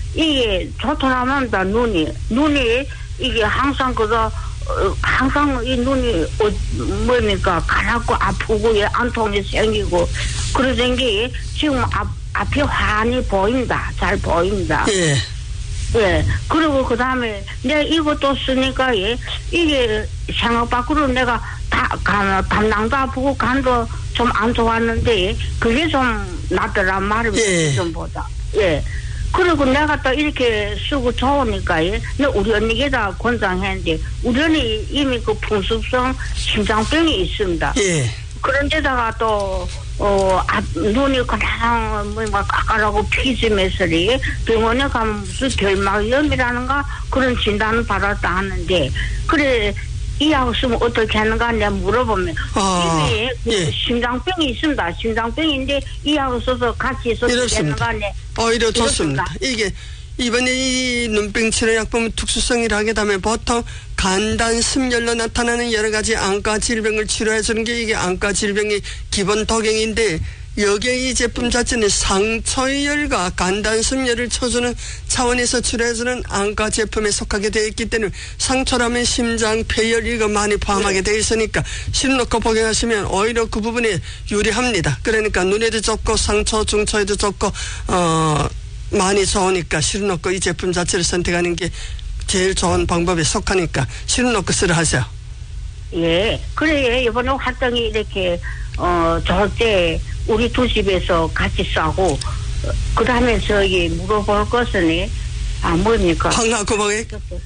이게 좋더라만다, 눈이 이게 항상 항상 이 눈이 뭡니까 가렵고 아프고 안통이 생기고 그러던 게 지금 앞이 환히 보인다. 잘 보인다. 예. 예. 그리고 그 다음에 내가 이것도 쓰니까 이게 생각 밖으로 내가 담낭도 아프고 간도 좀 안 좋았는데 그게 좀 낫더란 말입니다. 예. 전보다. 예. 그리고 내가 또 이렇게 쓰고 좋으니까, 우리 언니가 권장했는데, 우리 언니 이미 그 풍습성 심장병이 있습니다. 예. 그런데다가 또, 눈이 그냥, 까까라고 피지면서리 병원에 가면 무슨 결막염이라는가 그런 진단을 받았다 하는데, 그래, 이 약 쓰면 어떻게 하는가 내가 물어보면 이미 예. 심장병이 있습니다. 심장병인데 이 약을 써서 같이 써도 되는가 네. 오히려 좋습니다. 이게 이번에 이 눈병 치료약품은 특수성이라게 되면 보통 간단 심열로 나타나는 여러 가지 안과 질병을 치료해 주는 게 이게 안과 질병의 기본 독행인데 여기에 이 제품 자체는 상처열과 간단 심열을 쳐주는 차원에서 치료해주는 안과 제품에 속하게 되어 있기 때문에 상처라면 심장, 폐열 이거 많이 포함하게 되어 있으니까 실놓고 복용하시면 오히려 그 부분에 유리합니다. 그러니까 눈에도 좋고 상처, 중처에도 좋고 많이 좋으니까 실놓고 이 제품 자체를 선택하는 게 제일 좋은 방법에 속하니까 실놓고 쓰라 하세요. 예, 그래 이번에 활동이 이렇게 좋을 때 우리 두 집에서 같이 싸고 그 다음에 저기 물어볼 것은 뭡니까? 황하구복액?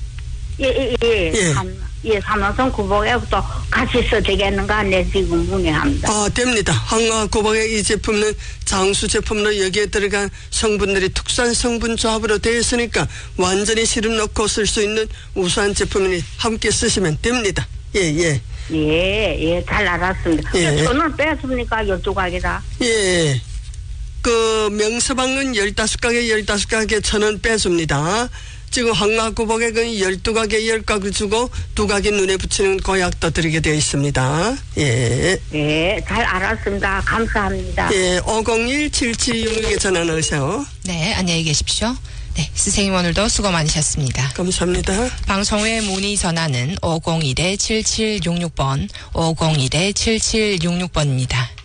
예, 삼화성 구복액도 같이 써 되겠는가 내 지금 문의합니다. 됩니다. 황하구복액 이 제품은 장수 제품으로 여기에 들어간 성분들이 특수한 성분 조합으로 되어 있으니까 완전히 시름 넣고 쓸 수 있는 우수한 제품이니 함께 쓰시면 됩니다. 예, 잘 알았습니다. 예. 저는 뺐습니까? 12가게다. 예. 그 명서방은 15가게 15가게 1,000원 빼줍니다. 지금 황하구복액은 12가게 10가구 주고 2가게 눈에 붙이는 고약도 드리게 되어 있습니다. 예. 예, 잘 알았습니다. 감사합니다. 예, 501-7766에 전화 넣으세요. 네, 안녕히 계십시오. 네, 선생님 오늘도 수고 많으셨습니다. 감사합니다. 방송 후에 문의 전화는 501-7766번, 501-7766번입니다.